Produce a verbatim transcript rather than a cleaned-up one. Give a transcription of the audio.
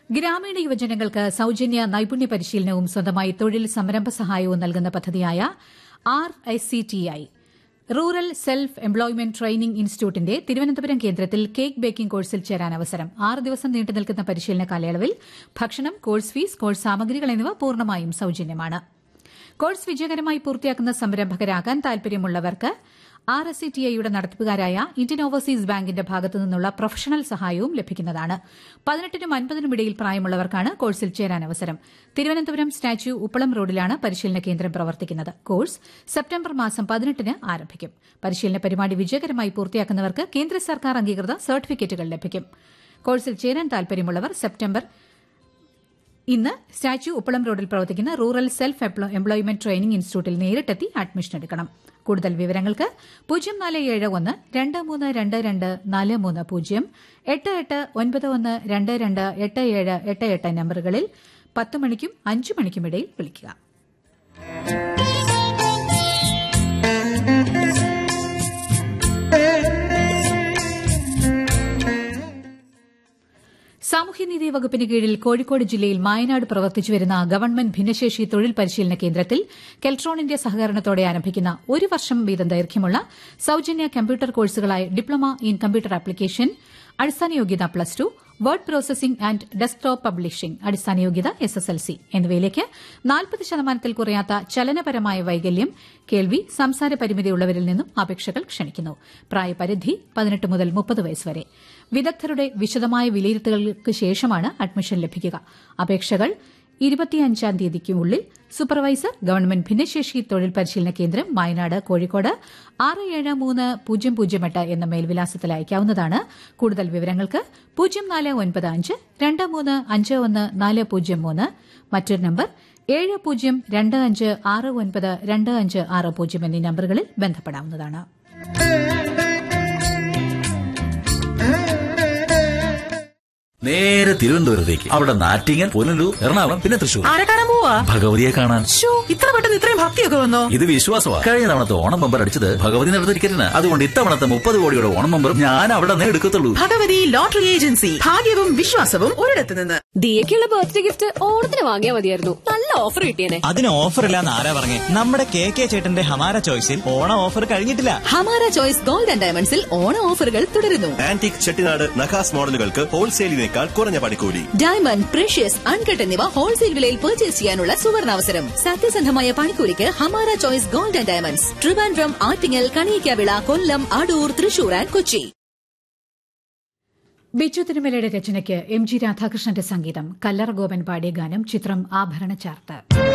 ഗ്രാമീണ യുവജനങ്ങൾക്ക് സൌജന്യ നൈപുണ്യ പരിശീലനവും സ്വന്തമായി തൊഴിൽ സംരംഭ സഹായവും നൽകുന്ന പദ്ധതിയായ R I C T I rural self employment training ഇൻസ്റ്റിറ്റ്യൂട്ടിന്റെ തിരുവനന്തപുരം കേന്ദ്രത്തിൽ കേക്ക് ബേക്കിംഗ് കോഴ്സിൽ ചേരാൻ അവസരം. ആറ് ദിവസം നീണ്ടു നിൽക്കുന്ന പരിശീലന കാലയളവിൽ ഭക്ഷണം, കോഴ്സ് ഫീസ്, കോഴ്സ് സാമഗ്രികൾ എന്നിവ പൂർണ്ണമായും സൌജന്യമാണ്. കോഴ്സ് വിജയകരമായി പൂർത്തിയാക്കുന്ന സംരംഭകരാകാൻ താൽപര്യമുള്ളവർക്ക് ആർ എസ് സി ടി ഐയുടെ നടത്തിപ്പുകാരായ ഇന്ത്യൻ ഓവർസീസ് ബാങ്കിന്റെ ഭാഗത്തു നിന്നുള്ള പ്രൊഫഷണൽ സഹായവും ലഭിക്കുന്നതാണ്. പതിനെട്ടിനും അൻപതിനും ഇടയിൽ പ്രായമുള്ളവർക്കാണ് കോഴ്സിൽ ചേരാൻ അവസരം. തിരുവനന്തപുരം സ്റ്റാച്യു ഉപ്പളം റോഡിലാണ് പരിശീലന കേന്ദ്രം പ്രവർത്തിക്കുന്നത്. കോഴ്സ് സെപ്റ്റംബർ മാസം പതിനെട്ടിന് ആരംഭിക്കും. പരിശീലന പരിപാടി വിജയകരമായി പൂർത്തിയാക്കുന്നവർക്ക് കേന്ദ്ര സർക്കാർ അംഗീകൃത സർട്ടിഫിക്കറ്റുകൾ ലഭിക്കും. കോഴ്സിൽ ചേരാൻ താൽപര്യമുള്ളവർ സെപ്റ്റംബർ ഇന്ന് സ്റ്റാച്യു ഉപ്പളം റോഡിൽ പ്രവർത്തിക്കുന്ന റൂറൽ സെൽഫ് എംപ്ലോയ്മെന്റ് ട്രെയിനിംഗ് ഇൻസ്റ്റിറ്റ്യൂട്ടിൽ നേരിട്ടെത്തി അഡ്മിഷൻ എടുക്കണം. കൂടുതൽ വിവരങ്ങൾക്ക് പൂജ്യം നാല് ഏഴ് ഒന്ന് രണ്ട് മൂന്ന് രണ്ട് രണ്ട് നാല് മൂന്ന് പൂജ്യം എട്ട് എട്ട് ഒൻപത് ഒന്ന് രണ്ട് രണ്ട് എട്ട് ഏഴ് എട്ട് എട്ട് നമ്പറുകളിൽ പത്ത് മണിക്കും അഞ്ച് മണിക്കുമിടയിൽ വിളിക്കുക. സാമൂഹ്യനീതി വകുപ്പിന് കീഴിൽ കോഴിക്കോട് ജില്ലയിൽ മായനാട് പ്രവർത്തിച്ചുവരുന്ന ഗവൺമെന്റ് ഭിന്നശേഷി തൊഴിൽ പരിശീലന കേന്ദ്രത്തിൽ കെൽട്രോണിന്റെ സഹകരണത്തോടെ ആരംഭിക്കുന്ന ഒരു വർഷം വീതം ദൈർഘ്യമുള്ള സൌജന്യ computer കോഴ്സുകളായ diploma in computer application, അടിസ്ഥാന യോഗ്യത plus two, word processing and desktop publishing, അടിസ്ഥാന യോഗ്യത എസ് എസ് എൽ സി എന്നിവയിലേക്ക് നാൽപ്പത് ശതമാനത്തിൽ കുറയാത്ത ചലനപരമായ വൈകല്യം, കേൾവി, സംസാര പരിമിതിയുള്ളവരിൽ നിന്നും അപേക്ഷകൾ ക്ഷണിക്കുന്നു. പ്രായപരിധി പതിനെട്ട് മുതൽ മുപ്പത് വയസ്സ് വരെ. വിദഗ്ധരുടെ വിശദമായ വിലയിരുത്തലുകൾക്ക് ശേഷമാണ് അഡ്മിഷൻ ലഭിക്കുക. അപേക്ഷകൾ ഇരുപത്തിയഞ്ചാം തീയതിക്കുള്ളിൽ സൂപ്പർവൈസർ, ഗവൺമെന്റ് ഭിന്നശേഷി തൊഴിൽ പരിശീലന കേന്ദ്രം, വയനാട്, കോഴിക്കോട് ആറ് ഏഴ് മൂന്ന് പൂജ്യം പൂജ്യം എട്ട് എന്ന മേൽവിലാസത്തിൽ അയക്കാവുന്നതാണ്. കൂടുതൽ വിവരങ്ങൾക്ക് പൂജ്യം നാല് ഒൻപത് അഞ്ച് രണ്ട് മൂന്ന് അഞ്ച് ഒന്ന് നാല് പൂജ്യം മൂന്ന്, മറ്റൊരു നമ്പർ ഏഴ് പൂജ്യം രണ്ട് അഞ്ച് ആറ് ഒൻപത് രണ്ട് അഞ്ച് ആറ് പൂജ്യം എന്നീ നമ്പറുകളിൽ ബന്ധപ്പെടാവുന്നതാണ്. നേരെ തിരുവനന്തപുരത്തേക്ക്. അവിടെ നാറ്റിങ്ങൽ, പുനലൂർ, എറണാകുളം, പിന്നെ തൃശൂർ. ആരെ കാണാൻ പോവാ? ഭഗവതിയെ കാണാൻ. ഇത്ര പെട്ടെന്ന് ഇത്രയും ഭക്തിയൊക്കെ വന്നോ? ഇത് വിശ്വാസമാണ്. കഴിഞ്ഞ തവണത്തെ ഓണം ബമ്പർ അടിച്ചത് ഭഗവതി നടത്ത ടിക്കറ്റിന്. അതുകൊണ്ട് ഇത്തവണത്തെ മുപ്പത് കോടിയുടെ ഓണം ബമ്പർ ഞാൻ അവിടെ നിന്ന് എടുക്കത്തുള്ളൂ. Bhagavathi lottery agency. ഭാഗ്യവും വിശ്വാസവും ഒരിടത്ത് നിന്ന്. ദിയക്കുള്ള ബർത്ത്ഡേ ഗിഫ്റ്റ് ഓണത്തിന് വാങ്ങിയാൽ മതിയായിരുന്നു. നല്ല ഓഫർ കിട്ടിയേനെ. അതിന് ഓഫർ ഇല്ലാന്ന് ആരാ പറഞ്ഞേ? നമ്മുടെ കെ കെ ചേട്ടന്റെ ഹമാര ചോയ്സിൽ ഓണ ഓഫർ കഴിഞ്ഞിട്ടില്ല. ഹമാര ചോയ്സ് ഗോൾഡ് ആൻഡ് ഡയമണ്ട്സിൽ ഓണ ഓഫറുകൾ തുടരുന്നു. ആന്റിക് ചെട്ടിനാട് നഖാസ് മോഡലുകൾക്ക് ഹോൾസെയിലിനേക്കാൾ കുറഞ്ഞ പണിക്കൂലി. ഡയമണ്ട്, പ്രഷ്യസ്, അൺകട്ട് എന്നിവ ഹോൾസെയിൽ വിലയിൽ പർച്ചേസ് ചെയ്യാനുള്ള സുവർണാവസരം. സത്യസന്ധമായ പണിക്കൂലിക്ക് Hamara choice gold and diamonds, Trivandrum, Attingal, Kaliyakkavilai, Kollam, Adoor, Thrissur and Kochi. Biju തിരുമലയുടെ രചനയ്ക്ക് M G രാധാകൃഷ്ണന്റെ സംഗീതം. കല്ലറ ഗോപൻ പാടിയ ഗാനം. ചിത്രം ആഭരണ ചാർട്ട്.